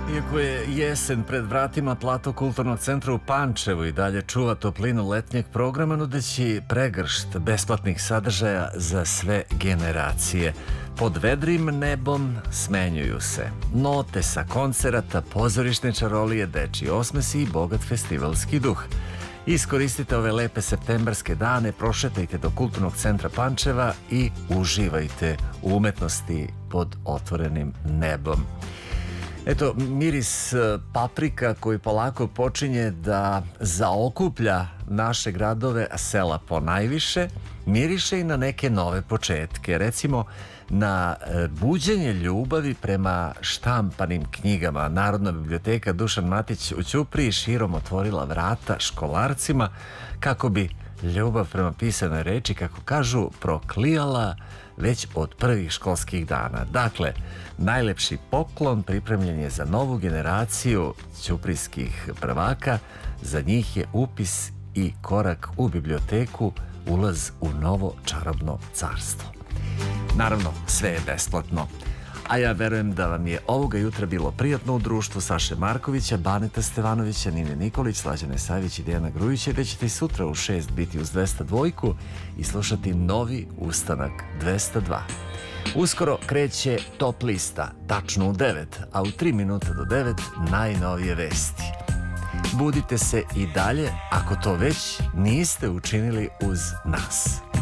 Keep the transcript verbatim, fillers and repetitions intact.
Iako je jesen pred vratima, Plato kulturnog centra u Pančevu i dalje čuva toplinu letnjeg programa, nudeći pregršt besplatnih sadržaja za sve generacije. Pod vedrim nebom smenjuju se note sa koncerata, pozorišne čarolije, dečji osmesi i bogat festivalski duh. Iskoristite ove lepe septembarske dane, prošetajte do kulturnog centra Pančeva i uživajte u umetnosti pod otvorenim nebom. Eto, miris paprika koji polako počinje da zaokuplja naše gradove, a sela ponajviše, miriše i na neke nove početke. Recimo, na buđenje ljubavi prema štampanim knjigama. Narodna biblioteka Dušan Matić u Ćupriji širom otvorila vrata školarcima kako bi ljubav prema pisanoj reči, kako kažu, proklijala već od prvih školskih dana. Dakle, najlepši poklon pripremljen je za novu generaciju ćuprijskih prvaka. Za njih je upis i korak u biblioteku, ulaz u novo čarobno carstvo. Naravno, sve je besplatno. A ja verujem da vam je ovoga jutra bilo prijatno u društvu Saše Markovića, Baneta Stevanovića, Nine Nikolić, Slađane Savić i Dejana Grujića, da ćete i sutra u šest biti uz dvesta dva i slušati novi ustanak dvesta dva. Uskoro kreće Top lista, tačno u devet, a u tri minuta do devet najnovije vesti. Budite se i dalje, ako to već niste učinili uz nas.